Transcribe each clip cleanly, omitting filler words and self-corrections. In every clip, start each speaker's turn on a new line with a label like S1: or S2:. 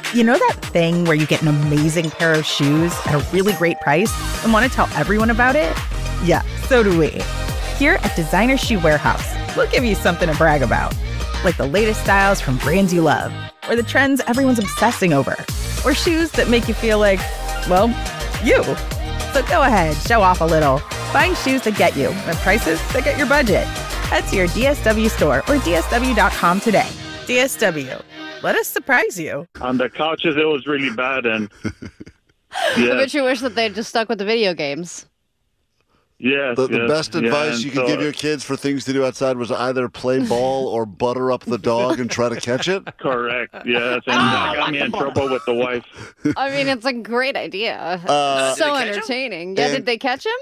S1: You know that thing where you get an amazing pair of shoes at a really great price and want to tell everyone about it? Yeah, so do we. Here at Designer Shoe Warehouse, we'll give you something to brag about. Like the latest styles from brands you love, or the trends everyone's obsessing over, or shoes that make you feel like, well, you. So go ahead, show off a little. Find shoes that get you at prices that get your budget. Head to your DSW store or DSW.com today. DSW, let us surprise you.
S2: On the couches, it was really bad, and
S3: I bet you wish that they'd just stuck with the video games.
S2: Yes,
S4: the best advice you could give your kids for things to do outside was either play ball or butter up the dog and try to catch it?
S2: Correct, yes. And that got me in trouble with the wife.
S3: I mean, it's a great idea. So entertaining. Yeah, did they catch him?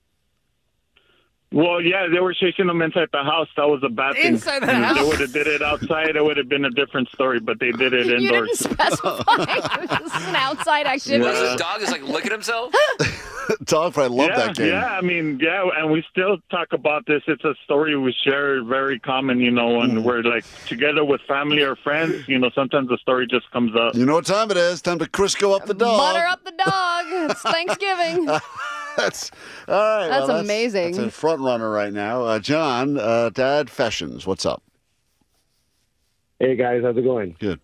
S2: Well, yeah, they were chasing them inside the house. That was a bad thing.
S3: Inside the house?
S2: If they would have did it outside, it would have been a different story, but they did it indoors.
S3: You didn't specify. It was just an outside activity.
S5: The dog is like licking himself?
S4: Dog probably loved that game.
S2: Yeah, I mean, and we still talk about this. It's a story we share, very common, when we're like together with family or friends, sometimes the story just comes up.
S4: You know what time it is? Time to Crisco up the dog.
S3: Butter up the dog. It's Thanksgiving.
S4: That's all right.
S3: That's amazing.
S4: That's a front runner right now. John, Dad Fashions, what's up?
S6: Hey, guys. How's it going?
S4: Good.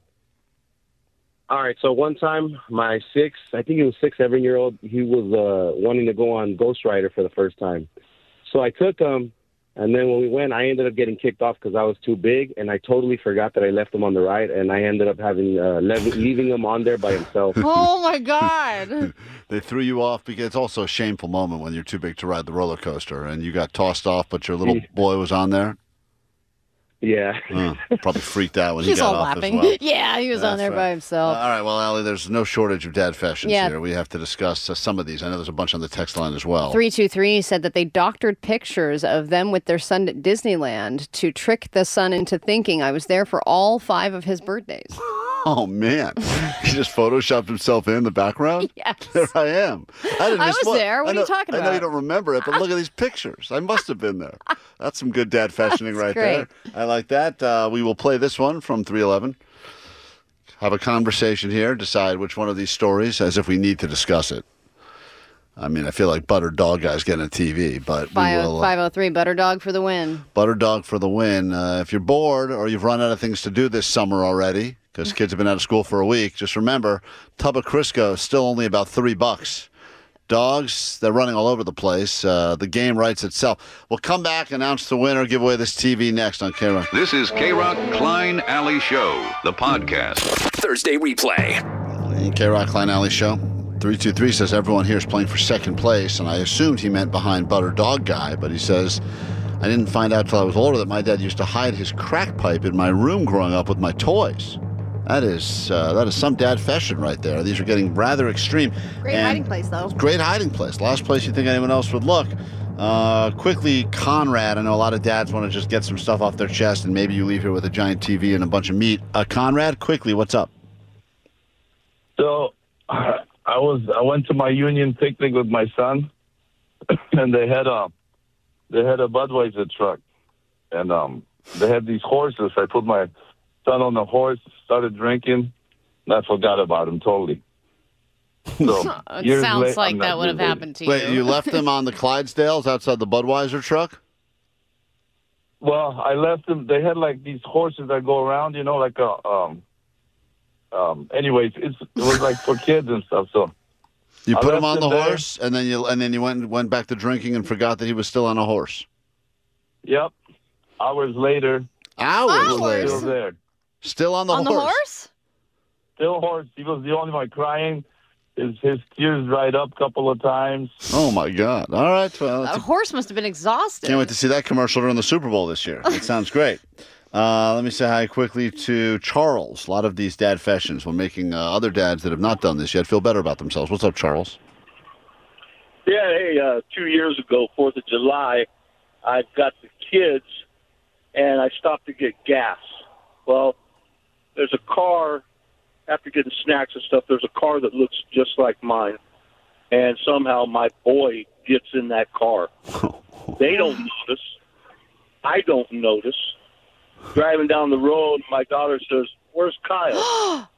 S6: All right. So one time, my 7-year-old, he was wanting to go on Ghost Rider for the first time. So I took him, and then when we went, I ended up getting kicked off because I was too big, and I totally forgot that I left him on the ride, and I ended up leaving him on there by himself.
S3: Oh, my God.
S4: They threw you off because it's also a shameful moment when you're too big to ride the roller coaster, and you got tossed off, but your little boy was on there?
S6: Yeah.
S4: Probably freaked out when
S3: He's
S4: he got
S3: all
S4: off
S3: laughing.
S4: as well.
S3: Yeah, he was on there by himself.
S4: All right, well, Allie, there's no shortage of Dad Fashions here. We have to discuss some of these. I know there's a bunch on the text line as well.
S3: 323 said that they doctored pictures of them with their son at Disneyland to trick the son into thinking I was there for all 5 of his birthdays.
S4: Oh, man. He just photoshopped himself in the background?
S3: Yes.
S4: There I am.
S3: I was there. What are you talking about?
S4: I know you don't remember it, but look at these pictures. I must have been there. That's some good dad fashioning right
S3: great.
S4: there. I like that. We will play this one from 311. Have a conversation here. Decide which one of these stories, as if we need to discuss it. I mean, I feel like Butter Dog Guy's getting a TV, but we will...
S3: 503, Butter Dog for the win.
S4: Butter Dog for the win. If you're bored or you've run out of things to do this summer already, because kids have been out of school for a week, just remember, tub of Crisco is still only about $3. Dogs, they're running all over the place. The game writes itself. We'll come back, announce the winner, give away this TV next on K-Rock.
S7: This is K-Rock Klein Alley Show, the podcast.
S5: Thursday replay.
S4: K-Rock Klein Alley Show. 323 says everyone here is playing for second place, and I assumed he meant behind Butter Dog Guy, but he says, I didn't find out till I was older that my dad used to hide his crack pipe in my room growing up with my toys. That is some dad fashion right there. These are getting rather extreme.
S3: Great hiding place, though.
S4: Great hiding place. Last place you think anyone else would look. Quickly, Conrad. I know a lot of dads want to just get some stuff off their chest, and maybe you leave here with a giant TV and a bunch of meat. Conrad, quickly, what's up?
S8: So, I went to my union picnic with my son, and they had a Budweiser truck, and they had these horses. I put my son on the horse, started drinking, and I forgot about him totally. So
S3: it sounds like that would have happened to you.
S4: Wait, you left them on the Clydesdales outside the Budweiser truck?
S8: Well, I left them. They had like these horses that go around, like a. Anyways, it was like for kids and stuff. So
S4: you put him on the horse, and then you went back to drinking and forgot that he was still on a horse.
S8: Yep. Hours later.
S4: Still
S8: Still there.
S4: Still on the horse.
S3: On the horse?
S8: Still horse. He was the only one crying. His tears dried up a couple of times.
S4: Oh, my God. All right. Well,
S3: a horse must have been exhausted.
S4: Can't wait to see that commercial during the Super Bowl this year. It sounds great. Let me say hi quickly to Charles. A lot of these dad fashions. We're making other dads that have not done this yet feel better about themselves. What's up, Charles?
S9: Yeah, hey, 2 years ago, 4th of July, I got the kids, and I stopped to get gas. Well, there's a car, after getting snacks and stuff, there's a car that looks just like mine. And somehow my boy gets in that car. They don't notice. I don't notice. Driving down the road, my daughter says, "Where's Kyle?"